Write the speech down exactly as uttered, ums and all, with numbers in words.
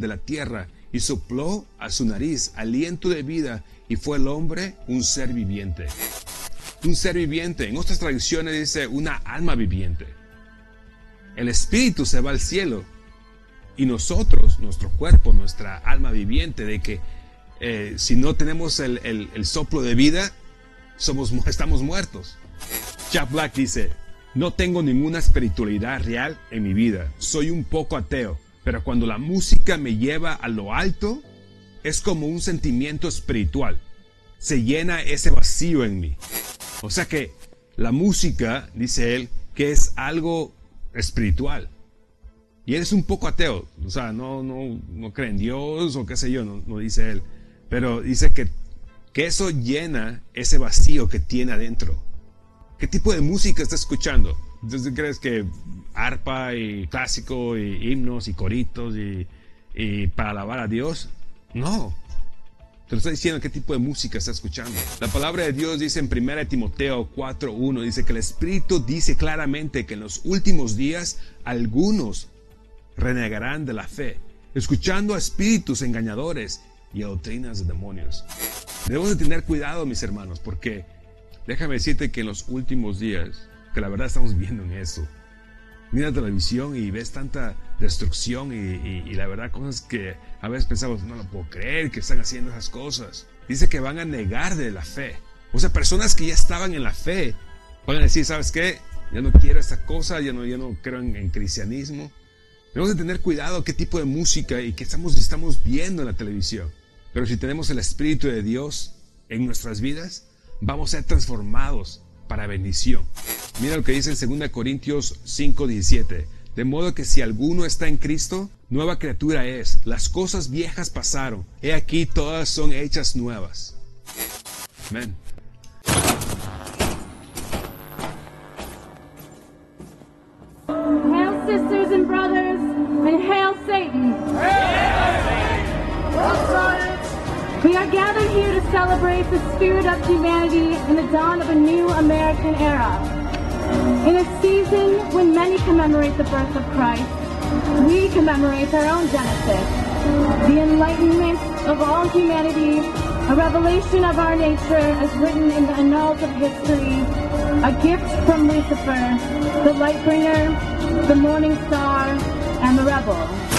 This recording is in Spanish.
de la tierra y sopló a su nariz aliento de vida y fue el hombre un ser viviente. Un ser viviente, en otras traducciones dice una alma viviente. El espíritu se va al cielo y nosotros, nuestro cuerpo, nuestra alma viviente, de que eh, si no tenemos el, el, el soplo de vida, somos, estamos muertos. Jack Black dice: no tengo ninguna espiritualidad real en mi vida, soy un poco ateo, pero cuando la música me lleva a lo alto, es como un sentimiento espiritual, se llena ese vacío en mí. O sea que la música, dice él, que es algo espiritual. Y él es un poco ateo, o sea, no, no, no cree en Dios o qué sé yo, no, no dice él, pero dice que, que eso llena ese vacío que tiene adentro. ¿Qué tipo de música está escuchando? Entonces, ¿crees que arpa y clásico y himnos y coritos y, y para alabar a Dios? No. Te lo está diciendo qué tipo de música está escuchando. La palabra de Dios dice en primera Timoteo cuatro uno, dice que el Espíritu dice claramente que en los últimos días algunos renegarán de la fe, escuchando a espíritus engañadores y a doctrinas de demonios. Debemos de tener cuidado, mis hermanos, porque déjame decirte que en los últimos días, que la verdad estamos viendo en eso, mira la televisión y ves tanta destrucción y, y, y la verdad cosas que a veces pensamos, no lo puedo creer que están haciendo esas cosas. Dice que van a negar de la fe. O sea, personas que ya estaban en la fe van a decir, ¿sabes qué? Ya no quiero esta cosa, ya no, ya no creo en, en cristianismo. Debemos de tener cuidado qué tipo de música y qué estamos, estamos viendo en la televisión. Pero si tenemos el Espíritu de Dios en nuestras vidas, vamos a ser transformados para bendición. Mira lo que dice en segunda Corintios cinco diecisiete. De modo que si alguno está en Cristo, nueva criatura es. Las cosas viejas pasaron. He aquí todas son hechas nuevas. Amén. Hail, sisters and brothers, and hail Satan. We are gathered here to celebrate the spirit of humanity and the dawn of a new American era. In a season when many commemorate the birth of Christ, we commemorate our own Genesis, the enlightenment of all humanity, a revelation of our nature as written in the annals of history, a gift from Lucifer, the light bringer, the morning star, and the rebel.